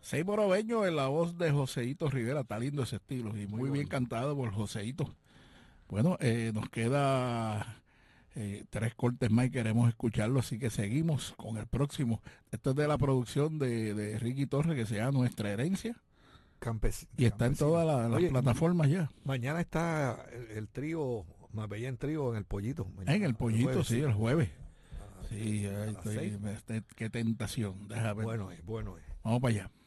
Seymour Oveño en la voz de Joseito Rivera, está lindo ese estilo y muy bien cantado por Joseito. Bueno, nos queda tres cortes más y queremos escucharlo, así que seguimos con el próximo. Esto es de la producción de Ricky Torres que se llama Nuestra Herencia y está en Campesino. todas las Oye, plataformas ya. mañana está el trío, Marbellán Trío en el Pollito. En Mañana, el el pollito, jueves, sí, sí. el jueves. A, Sí, a ahí las 6. estoy, qué tentación, déjame ver. Bueno es, bueno es. Vamos para allá.